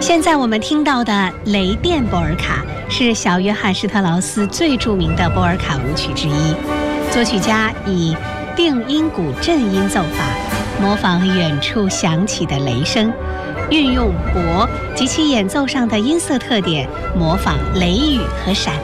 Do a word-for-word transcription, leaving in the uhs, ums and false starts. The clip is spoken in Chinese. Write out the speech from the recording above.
现在我们听到的《雷电波尔卡》是小约翰施特劳斯最著名的波尔卡舞曲之一，作曲家以定音鼓震音奏法，模仿远处响起的雷声，运用钹及其演奏上的音色特点，模仿雷雨和闪